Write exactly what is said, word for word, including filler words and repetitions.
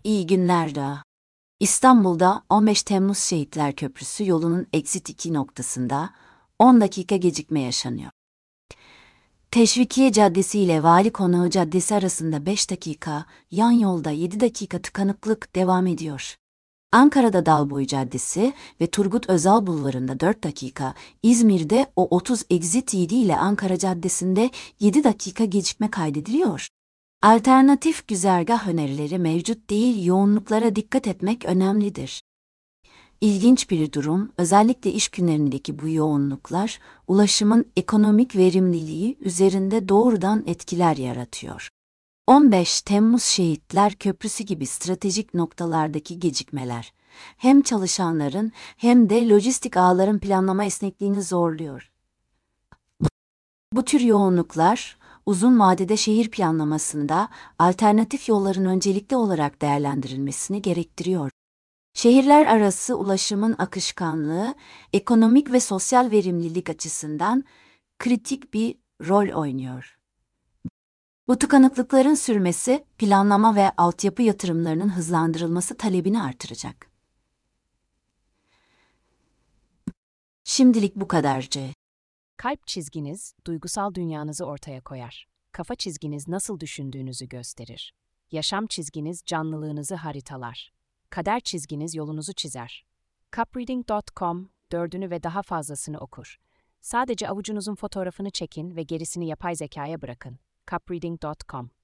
İyi günler daha. İstanbul'da on beş Temmuz Şehitler Köprüsü yolunun exit iki noktasında on dakika gecikme yaşanıyor. Teşvikiye Caddesi ile Vali Konağı Caddesi arasında beş dakika, yan yolda yedi dakika tıkanıklık devam ediyor. Ankara'da Dalboy Caddesi ve Turgut Özal Bulvarı'nda dört dakika, İzmir'de O otuz exit yedi ile Ankara Caddesi'nde yedi dakika gecikme kaydediliyor. Alternatif güzergah önerileri mevcut değil, yoğunluklara dikkat etmek önemlidir. İlginç bir durum, özellikle iş günlerindeki bu yoğunluklar, ulaşımın ekonomik verimliliği üzerinde doğrudan etkiler yaratıyor. on beş Temmuz Şehitler Köprüsü gibi stratejik noktalardaki gecikmeler, hem çalışanların hem de lojistik ağların planlama esnekliğini zorluyor. Bu tür yoğunluklar, uzun vadede şehir planlamasında alternatif yolların öncelikli olarak değerlendirilmesini gerektiriyor. Şehirler arası ulaşımın akışkanlığı, ekonomik ve sosyal verimlilik açısından kritik bir rol oynuyor. Bu tıkanıklıkların sürmesi, planlama ve altyapı yatırımlarının hızlandırılması talebini artıracak. Şimdilik bu kadarcı. Kalp çizginiz, duygusal dünyanızı ortaya koyar. Kafa çizginiz nasıl düşündüğünüzü gösterir. Yaşam çizginiz canlılığınızı haritalar. Kader çizginiz yolunuzu çizer. cupreading nokta com dördünü ve daha fazlasını okur. Sadece avucunuzun fotoğrafını çekin ve gerisini yapay zekaya bırakın. cupreading nokta com